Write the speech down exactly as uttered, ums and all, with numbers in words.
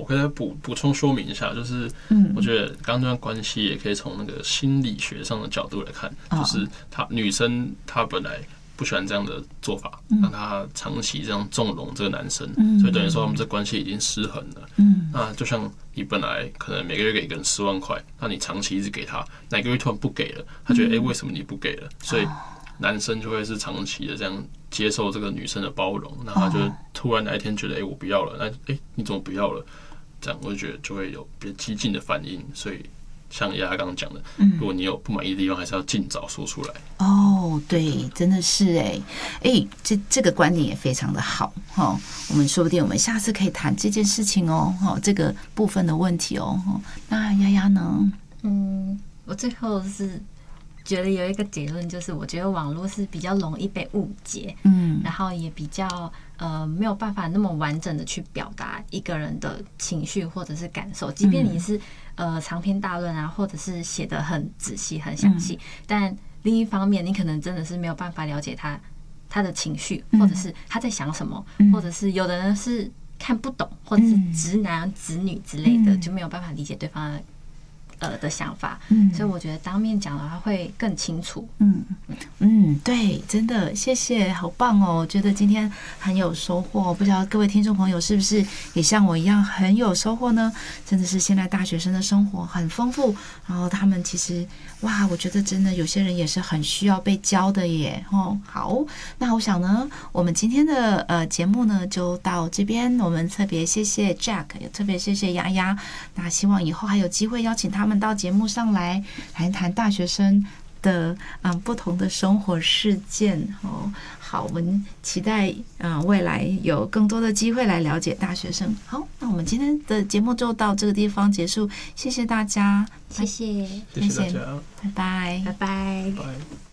可以再补补充说明一下，就是我觉得刚刚这段关系也可以从那个心理学上的角度来看，就是她女生她本来不喜欢这样的做法，让她长期这样纵容这个男生，所以等于说他们这关系已经失衡了。那就像你本来可能每个月给一个人十万块，那你长期一直给他，哪个月突然不给了，他觉得哎、欸、为什么你不给了？所以男生就会是长期的这样接受这个女生的包容，那他就突然哪一天觉得哎、欸、我不要了，那哎、欸、你怎么不要了？这样我就觉得就会有比较激进的反应，所以像丫丫刚刚讲的，如果你有不满意的地方，还是要尽早说出来。 哦，对，真的是哎哎，这这个观点也非常的好哈。我们说不定我们下次可以谈这件事情哦，哈，这个部分的问题哦。那丫丫呢？ 嗯，我最后是觉得有一个结论，就是我觉得网络是比较容易被误解，嗯，然后也比较呃没有办法那么完整的去表达一个人的情绪或者是感受，即便你是呃长篇大论啊，或者是写得很仔细、很详细，但另一方面，你可能真的是没有办法了解他他的情绪，或者是他在想什么，或者是有的人是看不懂，或者是直男、直女之类的，就没有办法理解对方的。呃的想法，嗯，所以我觉得当面讲的话会更清楚， 嗯嗯，对，真的，谢谢，好棒哦！我觉得今天很有收获，不知道各位听众朋友是不是也像我一样很有收获呢？真的是现在大学生的生活很丰富，然后他们其实哇，我觉得真的有些人也是很需要被教的耶，哦，好，那我想呢，我们今天的呃节目呢就到这边，我们特别谢谢 Jack， 也特别谢谢丫丫，那希望以后还有机会邀请他们到节目上来谈谈大学生的嗯不同的生活事件哦。好，我们期待嗯未来有更多的机会来了解大学生。好，那我们今天的节目就到这个地方结束，谢谢大家， 谢谢， 谢谢大家， 拜拜， 拜拜， 拜。